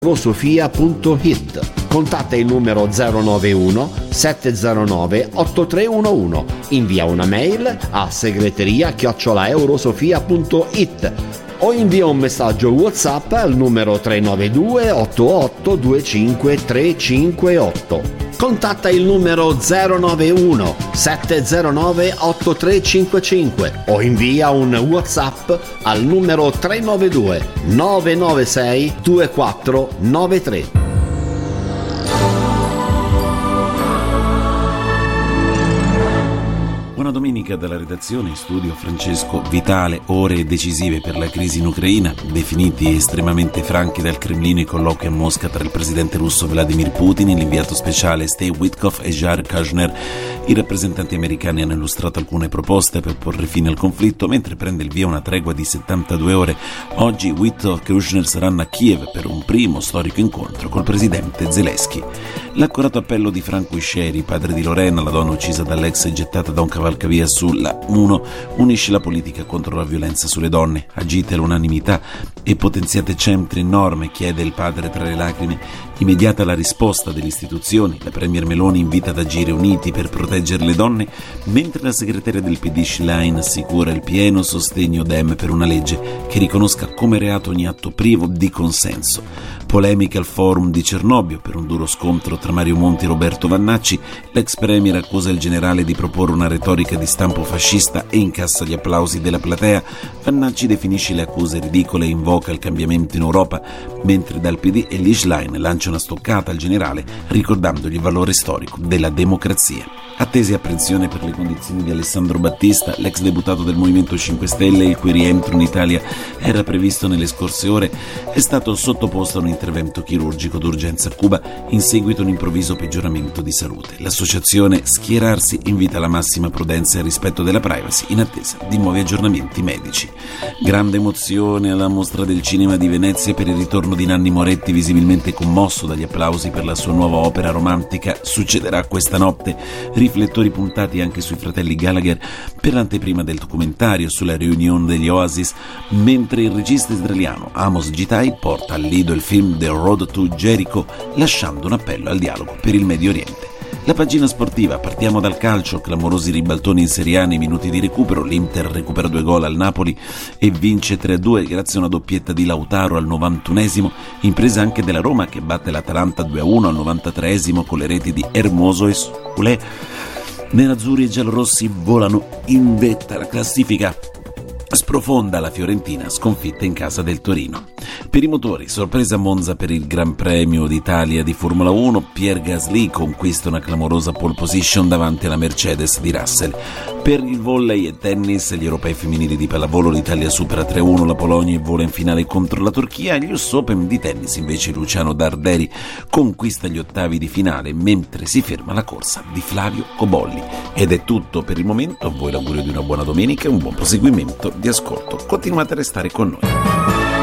Sofia.it. Contatta il numero 091 709 8311. Invia una mail a segreteria@eurosofia.it o invia un messaggio WhatsApp al numero 392 88 25 358. Contatta il numero 091 709 8355 o invia un WhatsApp al numero 392 996 2493. Buona domenica dalla redazione, in studio Francesco Vitale. Ore decisive per la crisi in Ucraina, definiti estremamente franchi dal Cremlino i colloqui a Mosca tra il presidente russo Vladimir Putin, l'inviato speciale Steve Witkoff e Jared Kushner. I rappresentanti americani hanno illustrato alcune proposte per porre fine al conflitto, mentre prende il via una tregua di 72 ore. Oggi Witkoff e Kushner saranno a Kiev per un primo storico incontro col presidente Zelensky. L'accorato appello di Franco Iscieri, padre di Lorena, la donna uccisa dall'ex e gettata da un cavalcavia sulla 1, unisce la politica contro la violenza sulle donne. Agite l'unanimità e potenziate centri norme, chiede il padre tra le lacrime. Immediata la risposta delle istituzioni, la premier Meloni invita ad agire uniti per proteggere le donne, mentre la segretaria del PD Schlein assicura il pieno sostegno Dem per una legge che riconosca come reato ogni atto privo di consenso. Polemiche al forum di Cernobbio per un duro scontro tra Mario Monti e Roberto Vannacci. L'ex premier accusa il generale di proporre una retorica di stampo fascista e incassa gli applausi della platea. Vannacci definisce le accuse ridicole e invoca il cambiamento in Europa, mentre dal PD Elie Schlein lancia una stoccata al generale ricordandogli il valore storico della democrazia. Attesi apprensione per le condizioni di Alessandro Battista, l'ex deputato del Movimento 5 Stelle, il cui rientro in Italia era previsto nelle scorse ore, è stato sottoposto a un intervento chirurgico d'urgenza a Cuba in seguito a un improvviso peggioramento di salute. L'associazione Schierarsi invita alla massima prudenza e al rispetto della privacy in attesa di nuovi aggiornamenti medici. Grande emozione alla Mostra del Cinema di Venezia per il ritorno di Nanni Moretti, visibilmente commosso dagli applausi per la sua nuova opera romantica. Succederà questa notte. Riflettori puntati anche sui fratelli Gallagher per l'anteprima del documentario sulla riunione degli Oasis, mentre il regista israeliano Amos Gitai porta al lido il film The Road to Jericho, lasciando un appello al dialogo per il Medio Oriente. La pagina sportiva, partiamo dal calcio, clamorosi ribaltoni in Serie A nei minuti di recupero, l'Inter recupera 2 gol al Napoli e vince 3-2 grazie a una doppietta di Lautaro al 91esimo, impresa anche della Roma che batte l'Atalanta 2-1 al 93esimo con le reti di Hermoso e Soulé. Nerazzurri e giallorossi volano in vetta alla classifica. Sprofonda la Fiorentina, sconfitta in casa del Torino. Per i motori, sorpresa a Monza per il Gran Premio d'Italia di Formula 1, Pierre Gasly conquista una clamorosa pole position davanti alla Mercedes di Russell. Per il volley e tennis, gli europei femminili di pallavolo, l'Italia supera 3-1 la Polonia e vola in finale contro la Turchia. Agli US Open di tennis invece Luciano Darderi conquista gli ottavi di finale, mentre si ferma la corsa di Flavio Cobolli. Ed è tutto per il momento, a voi l'augurio di una buona domenica e un buon proseguimento di ascolto. Continuate a restare con noi.